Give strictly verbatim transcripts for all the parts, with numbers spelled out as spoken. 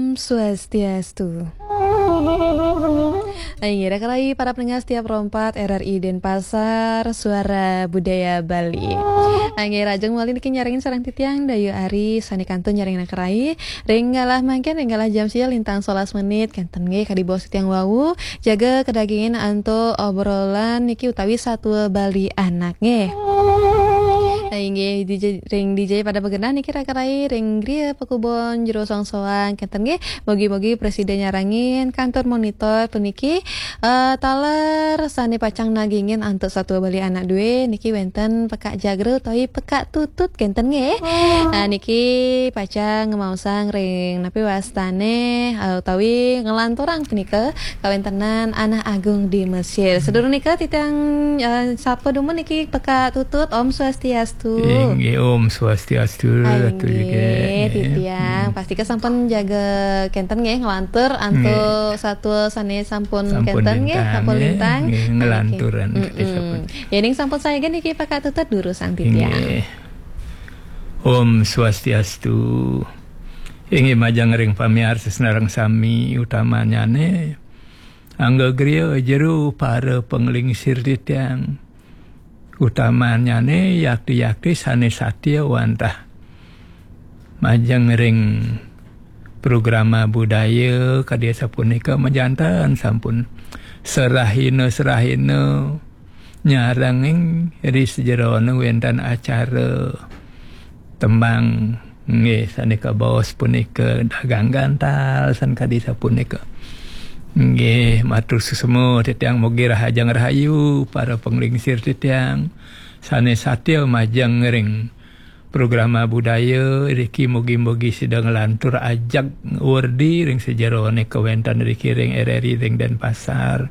Swastiastu. Ayo kerai para pendengar setiap rompat R R I Denpasar, Suara Budaya Bali. Ayo rajeng wali niki nyaringin sareng titiang Dayu Ari sani kantun nyaringin kerai. Renggalah mangken renggalah jam sia lintang solas menit kenten ge kadi bos titiang wau jaga kedagingin anto obrolan niki utawi satu Bali anak nge. Aingge D J ring D J pada begenah niki rakarai ring grieu pekubon jero songsoan kenten ge mogi-mogi presiden nyarangin kantor monitor puniki uh, taler sani pacang nagingin antuk satu Bali anak due niki wenten pekak jagre utawi pekak tutut kenten ge. Nah niki pacang ngemausang ring napi wastane uh, utawi ngelanturang punika kawentenan anak agung di Mesir. Sedurung nika titiang uh, sapa dumun niki pekak tutut Om Swastiastu. Inggih Om Swastiastu atuh juga titiang pasti sampun jaga kenten nggih ngelantur antu satu sane sampun kenten nggih sampun lintang ngelanturan ya ning sampun saya gen iki pakai tutut durusan titiang. Om Swastiastu inggih majang ring pamiarsa senarang sami utamanya ne angga griya jero para penglingsir titiang utamanya ne yakti-yakti sane satya wantah majang ring programa budaya kadia sapunika majantan sampun serahina serahina nyaranging ri sejerone wentan acara tembang nggih sanika baos punika dagang gantal san kadia sapunika. Nggih, matur susumo titiang mogi rahajang rahayu para penglingsir titiang sane satya majang ring programa budaya riki mogi-mogi sedang lantur ajak wardi ring sejarone kewentan riki ring R R I ring Denpasar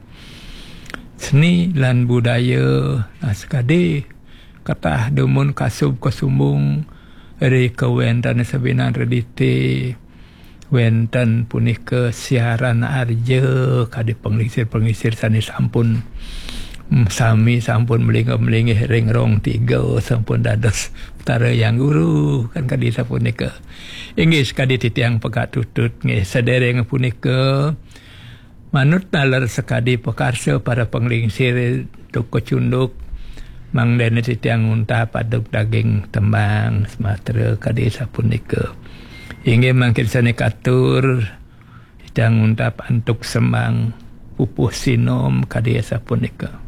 seni lan budaya naskade katah demun kasub kasumbung ri kewentan sabinan redite wenten punika siaran arja kadi pengisir-pengisir sani sampun sami sampun melingih-melingih ring rong tiga sampun dados tara yang guru kan kadi sapunika inggih kadi titiang pekak tutut nggih sedereng punika manut nalar sekadi pekarsa para penglingsir toko cunduk mangdene titiang unta paduk daging tembang Sumatera kadi sapunika. Inggih mangkin sane katur sedang undap antuk semang pupuh sinom kadia sapunika.